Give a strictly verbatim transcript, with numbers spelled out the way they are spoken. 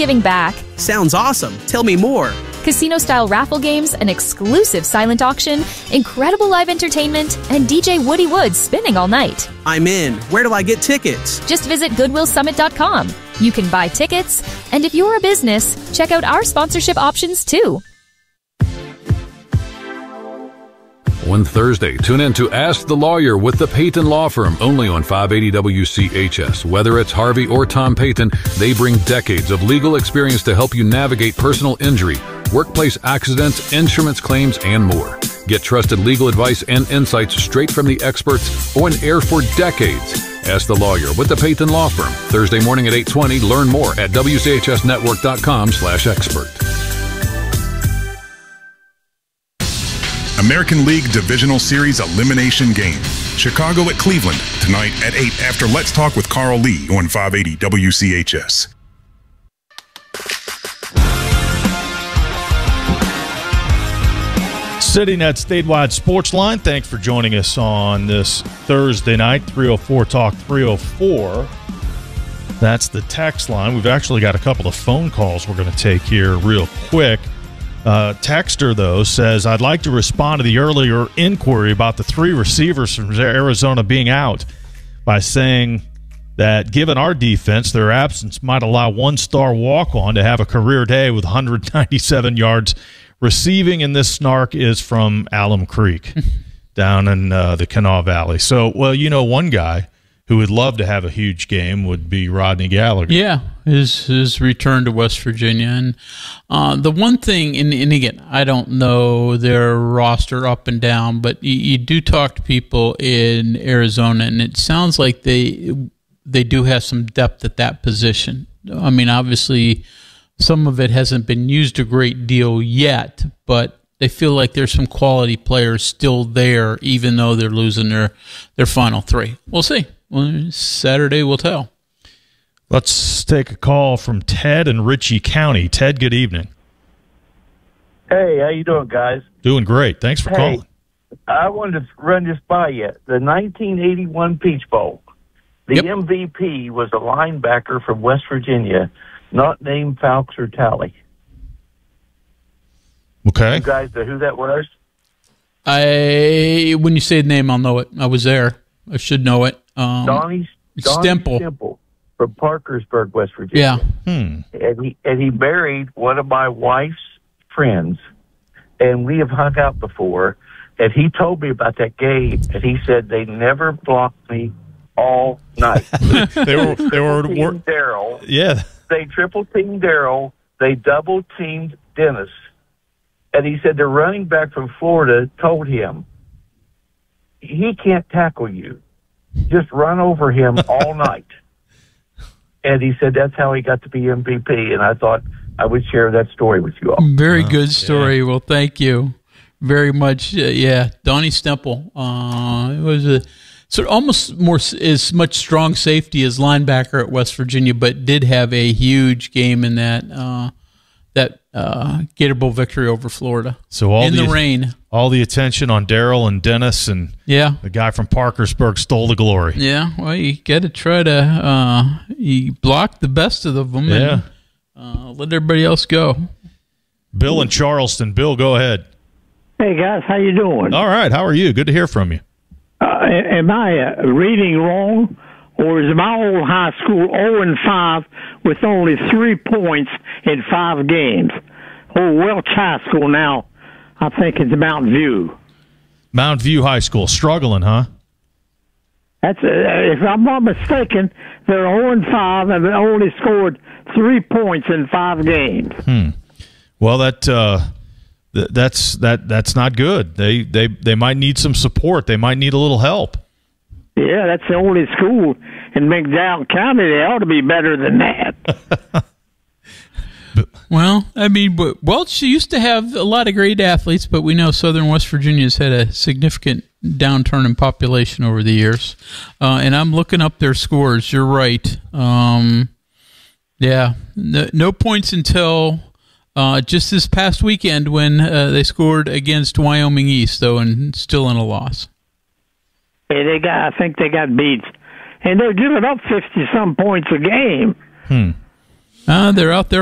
giving back. Sounds awesome. Tell me more. Casino-style raffle games, an exclusive silent auction, incredible live entertainment, and D J Woody Woods spinning all night. I'm in. Where do I get tickets? Just visit goodwill summit dot com. You can buy tickets, and if you're a business, check out our sponsorship options too. One Thursday, tune in to Ask the Lawyer with the Payton Law Firm, only on five eighty W C H S. Whether it's Harvey or Tom Payton, they bring decades of legal experience to help you navigate personal injury, workplace accidents, insurance claims, and more. Get trusted legal advice and insights straight from the experts on air for decades. Ask the Lawyer with the Payton Law Firm. Thursday morning at eight twenty. Learn more at W C H S network dot com slash expert. American League Divisional Series Elimination Game. Chicago at Cleveland tonight at eight after Let's Talk with Carl Lee on five eighty W C H S. Sitting at Statewide Sports Line, thanks for joining us on this Thursday night. three oh four Talk three oh four. That's the text line. We've actually got a couple of phone calls we're going to take here real quick. Uh, texter, though, says, I'd like to respond to the earlier inquiry about the three receivers from Arizona being out by saying that given our defense, their absence might allow one star walk-on to have a career day with one hundred ninety-seven yards receiving, and this snark is from Alum Creek down in uh, the Kanawha Valley. So, well, you know, one guy who would love to have a huge game would be Rodney Gallagher. Yeah, his his return to West Virginia. And uh, the one thing, and, and again, I don't know their roster up and down, but you, you do talk to people in Arizona, and it sounds like they they do have some depth at that position. I mean, obviously, some of it hasn't been used a great deal yet, but they feel like there's some quality players still there, even though they're losing their, their final three. We'll see. Well, Saturday will tell. Let's take a call from Ted in Ritchie County. Ted, good evening. Hey, how you doing, guys? Doing great. Thanks for hey, calling. I wanted to run this by you. The nineteen eighty-one Peach Bowl, the yep. M V P was a linebacker from West Virginia, not named Fowlkes or Talley. Okay. You guys know who that was? I when you say the name, I'll know it. I was there. I should know it. Um, Donnie, Donnie Stemple. Stemple from Parkersburg, West Virginia. Yeah. Hmm. And he and he married one of my wife's friends, and we have hung out before. And he told me about that game, and he said they never blocked me all night. they were they were, were Daryl. Yeah. They triple teamed Daryl. They double teamed Dennis. And he said the running back from Florida told him, he can't tackle you. Just run over him all night. And he said that's how he got to be M V P. And I thought I would share that story with you all. Very Oh, good story. yeah. Well, thank you very much. Uh, yeah, Donnie Stemple. Uh, it was a sort of almost more as much strong safety as linebacker at West Virginia, but did have a huge game in that uh, that uh, Gator Bowl victory over Florida. So all in the, the rain, all the attention on Daryl and Dennis, and yeah, the guy from Parkersburg stole the glory. yeah. Well, you got to try to uh, you block the best of them, Yeah. and uh, let everybody else go. Bill in Charleston. Bill, go ahead. Hey guys, how you doing? All right, how are you? Good to hear from you. Uh, am I uh, reading wrong, or is my old high school oh and five with only three points in five games? Oh, Welch High School now, I think it's Mountain View. Mount View High School, struggling, huh? That's uh, if I'm not mistaken, they're oh and five and they only scored three points in five games. Hmm. Well, that uh, th- that's that that's not good. They they they might need some support. They might need a little help. Yeah, that's the only school in McDowell County. They ought to be better than that. Well, I mean, Welch used to have a lot of great athletes, but we know Southern West Virginia's had a significant downturn in population over the years. Uh, and I'm looking up their scores. You're right. Um, yeah, no, no points until uh, just this past weekend when uh, they scored against Wyoming East, though, and still in a loss. Hey, they got. I think they got beat, and they're giving up fifty some points a game. Hmm. Uh, they're out there